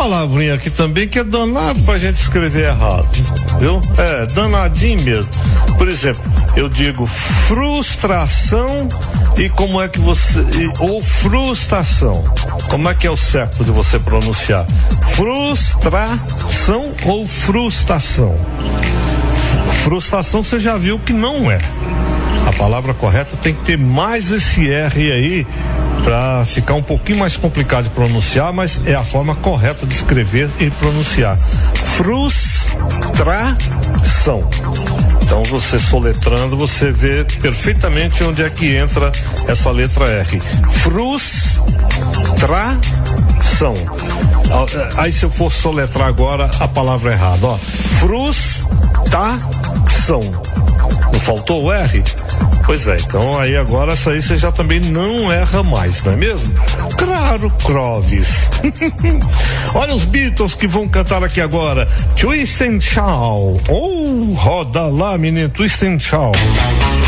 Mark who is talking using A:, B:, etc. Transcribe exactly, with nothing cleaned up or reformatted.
A: palavrinha aqui também que é danado pra gente escrever errado, viu? É, danadinho mesmo. Por exemplo, eu digo frustração e como é que você, e, ou frustração, como é que é o certo de você pronunciar? Frustração ou frustração? Frustração você já viu que não é. A palavra correta tem que ter mais esse R aí para ficar um pouquinho mais complicado de pronunciar, mas é a forma correta de escrever e pronunciar. Frustração. Então você soletrando, você vê perfeitamente onde é que entra essa letra R. Frustração. Aí se eu for soletrar agora a palavra errada, ó. Frustração. Não faltou o R? Pois é, então aí agora essa aí você já também não erra mais, não é mesmo? Claro, Clóvis. Olha os Beatles que vão cantar aqui agora. Twist and Shout. Oh, roda lá, menino, Twist and Shout.